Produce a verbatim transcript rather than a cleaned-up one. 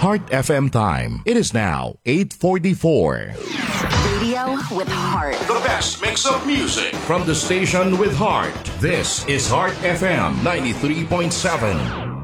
Heart F M time. It is now eight forty-four. Radio with heart. The best mix of music from the station with heart. This is Heart F M ninety-three point seven.